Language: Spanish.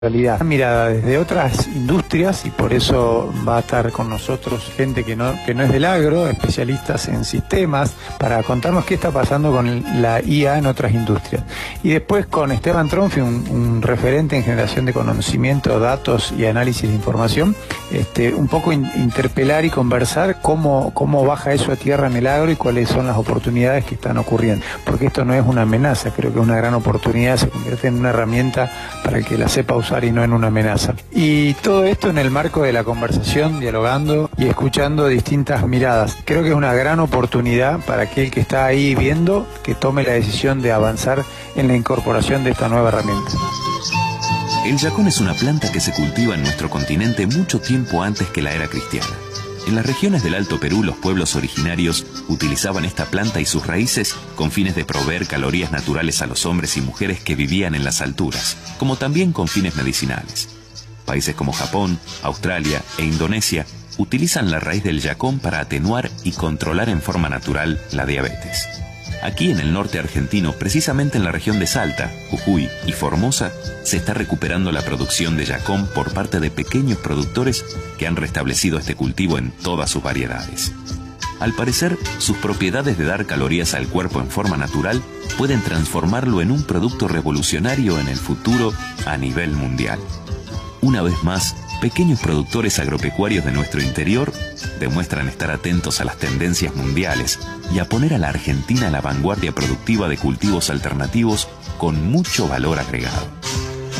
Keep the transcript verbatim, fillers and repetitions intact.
realidad mirada desde otras industrias, y por eso va a estar con nosotros gente que no, que no es del agro, especialistas en sistemas, para contarnos qué está pasando con la I A en otras industrias. Y después con Esteban Tronfi, un, un referente en generación de conocimiento, datos y análisis de información, este, un poco in, interpelar y conversar cómo, cómo baja eso a tierra en el agro y cuáles son las oportunidades que están ocurriendo. Porque esto no es una amenaza, creo que es una gran oportunidad, se convierte en una herramienta para el que la sepa usar y no en una amenaza. Y todo esto en el marco de la conversación, dialogando y escuchando distintas miradas. Creo que es una gran oportunidad para aquel que está ahí viendo que tome la decisión de avanzar en la incorporación de esta nueva herramienta. El yacón es una planta que se cultiva en nuestro continente mucho tiempo antes que la era cristiana. En las regiones del Alto Perú, los pueblos originarios utilizaban esta planta y sus raíces con fines de proveer calorías naturales a los hombres y mujeres que vivían en las alturas, como también con fines medicinales. Países como Japón, Australia e Indonesia utilizan la raíz del yacón para atenuar y controlar en forma natural la diabetes. Aquí en el norte argentino, precisamente en la región de Salta, Jujuy y Formosa, se está recuperando la producción de yacón por parte de pequeños productores que han restablecido este cultivo en todas sus variedades. Al parecer, sus propiedades de dar calorías al cuerpo en forma natural pueden transformarlo en un producto revolucionario en el futuro a nivel mundial. Una vez más, pequeños productores agropecuarios de nuestro interior demuestran estar atentos a las tendencias mundiales y a poner a la Argentina a la vanguardia productiva de cultivos alternativos con mucho valor agregado.